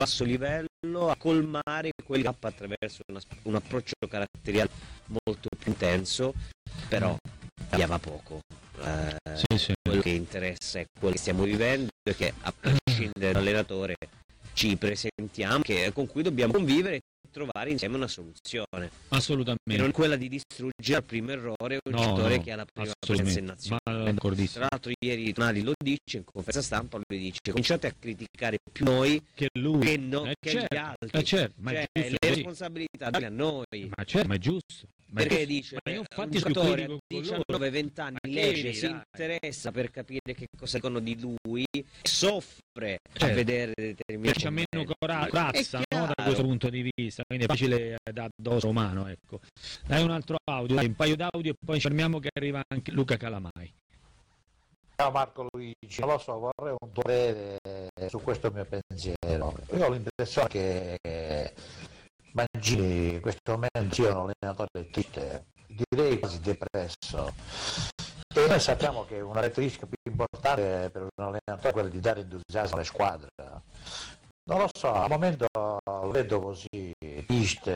basso livello a colmare quel gap attraverso un approccio caratteriale molto più intenso, però cambiava poco. Quello che interessa è quello che stiamo vivendo e che, a prescindere dall'allenatore, ci presentiamo, con cui dobbiamo convivere e trovare insieme una soluzione. Assolutamente. E non quella di distruggere al primo errore un giocatore che ha la prima presenza in nazionale. Tra l'altro ieri Tonali lo dice in conferenza stampa, lui dice: cominciate a criticare più noi che lui, che gli altri, ma cioè, le responsabilità dalle a noi. Ma certo, ma è giusto. Perché dice, ma io infatti un giocatore a 19-20 anni legge, si interessa per capire che cosa dicono di lui, soffre a vedere determinati c'è meno corazza, no, da questo punto di vista, quindi è facile da addosso umano, ecco. Dai un altro audio, un paio d'audio e poi ci fermiamo che arriva anche Luca Calamai. Ciao Marco Luigi, non lo so, vorrei un tuo parere su questo mio pensiero. Io ho l'impressione che Mancini in questo momento sia un allenatore triste, direi quasi depresso. E noi sappiamo che una caratteristica più importante per un allenatore è quella di dare entusiasmo alle squadre. Non lo so, al momento lo vedo così triste.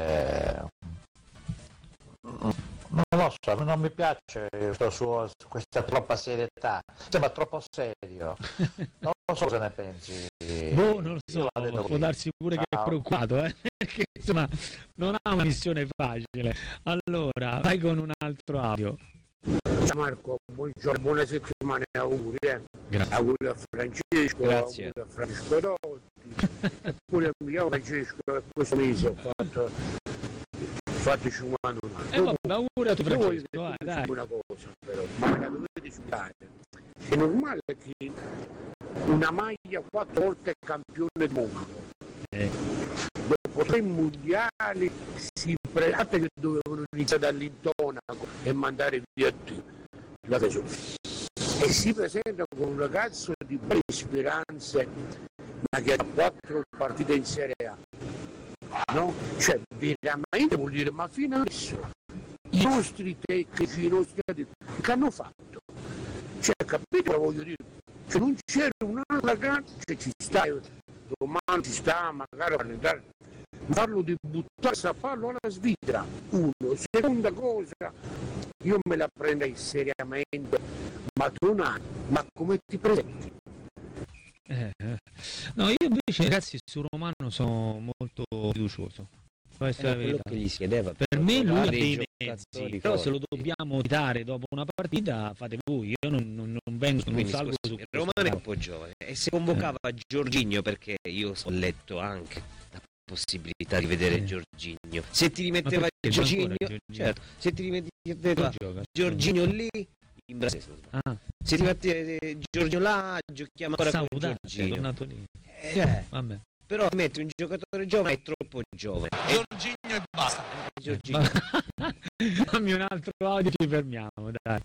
Non lo so, non mi piace questa troppa serietà, sembra troppo serio. Non lo so cosa ne pensi. Non lo so, può darsi pure che è preoccupato, perché insomma non ha una missione facile. Allora, vai con un altro audio. Ciao Marco, buongiorno, buona settimana e auguri. Grazie. Auguri a Francesco, grazie. Auguri a Francesco Dotti, eppure a Miguel Francesco questo mese ho fatto 51 anni. Vabbè, auguri a tu Francesco, dai. Una cosa però, ma me la dovete spiegare. È normale che una maglia 4 volte campione del mondo, dopo 3 mondiali si prelate che dovevano iniziare dall'intonaco e mandare via la tesora, e si presenta con un ragazzo di buone speranze ma che ha 4 partite in Serie A, no? Cioè veramente vuol dire, ma fino adesso i nostri tecnici, i nostri addetti che hanno fatto, cioè capito cosa voglio dire? Cioè non c'era un'altra gara, cioè ci sta, domani ci sta magari a andare, farlo di buttare a farlo alla Svizzera, uno. Seconda cosa, io me la prenderei seriamente, ma Tonali, ma come ti presenti? No, io invece ragazzi su Romano sono molto fiducioso. Quello che gli si chiedeva, per me lui ha dei mezzi, però se lo dobbiamo dare dopo una partita fate voi, io non vengo, non salgo su Romano è un po' giovane e se convocava Jorginho, perché io ho letto anche la possibilità di vedere Jorginho, se ti rimetteva Jorginho, certo, se ti rimetteva Jorginho lì in Brasile, se ti metteva Jorginho là, giochiamo ancora con Jorginho, è tornato lì. Vabbè. Però metti un giocatore giovane, è troppo giovane. Jorginho e basta. Dammi un altro audio, ci fermiamo, dai.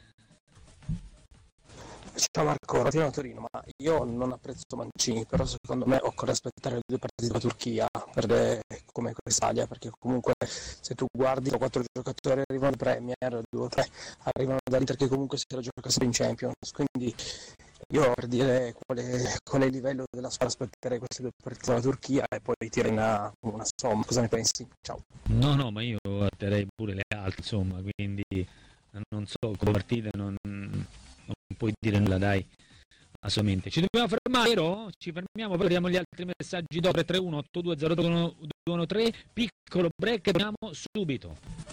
Ciao Marco, Latino Torino, ma io non apprezzo Mancini, però secondo me occorre aspettare le 2 partite della Turchia per vedere come quest'Italia, perché comunque se tu guardi 4 giocatori arrivano da Premier, 2 o 3 arrivano dall'Inter che comunque si era giocato sempre in Champions, quindi io per dire qual è il livello della squadra aspetterei queste 2 partite della Turchia e poi tirare una somma, cosa ne pensi? Ciao. No, ma io atterrei pure le altre, insomma, quindi non so, come partite non puoi dire nulla, dai, assolutamente. Ci dobbiamo fermare, vero? Ci fermiamo, poi vediamo gli altri messaggi dopo. 331 820213, piccolo break e torniamo subito.